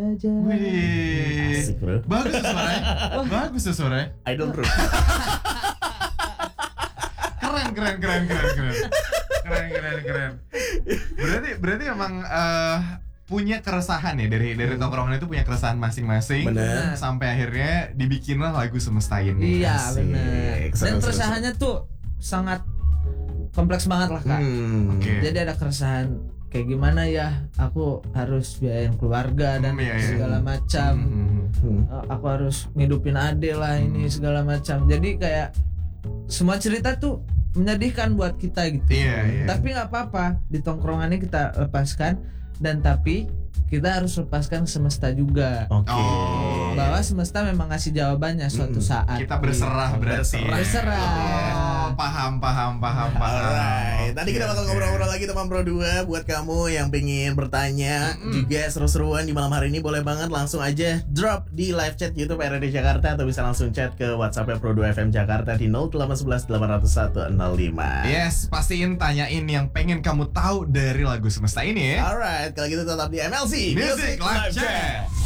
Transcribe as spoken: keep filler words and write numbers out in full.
Wih, Asik, bro. bagus tuh suaranya. Bagus tuh suaranya. Idol bro. Keren, keren, keren, keren, keren. Keren, keren, keren. Berarti, berarti emang eh, punya keresahan ya dari dari tongkrongan itu punya keresahan masing-masing. Bener. Sampai akhirnya dibikinlah lagu Semesta Ini. Iya Asik. benar. Seru, Dan seru, keresahannya tuh sangat kompleks banget lah kak. Hmm. Oke. Jadi ada keresahan kayak gimana ya, aku harus biayain keluarga dan Hmm, iya, iya. segala macam. Hmm. Hmm. Uh, aku harus ngidupin ade lah ini segala macam. Jadi kayak semua cerita tuh menyedihkan buat kita gitu. Iya, iya. Tapi nggak apa-apa, di tongkrongannya kita lepaskan, dan tapi kita harus lepaskan semesta juga. Oke. Oh. Bahwa semesta memang ngasih jawabannya suatu Hmm. saat. Kita berserah berarti. Berserah. Berserah. Oh, paham, paham, paham, paham. Alright, tadi kita Oke, bakal oke. ngobrol-ngobrol lagi teman Pro dua. Buat kamu yang pengen bertanya Mm-mm. juga seru-seruan di malam hari ini, boleh banget langsung aja drop di live chat YouTube R R D Jakarta, atau bisa langsung chat ke WhatsApp Pro dua F M Jakarta di nol delapan satu satu delapan nol satu nol lima. Yes, pastiin tanyain yang pengen kamu tahu dari lagu Semesta Ini ya. Alright, kalau gitu tetap di M L C Music Live Chat.